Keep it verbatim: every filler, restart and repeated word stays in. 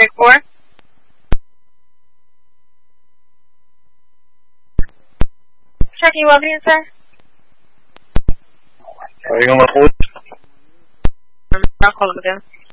thirty-four. Checking well being, sir. Are you going to hold? I'll call him again.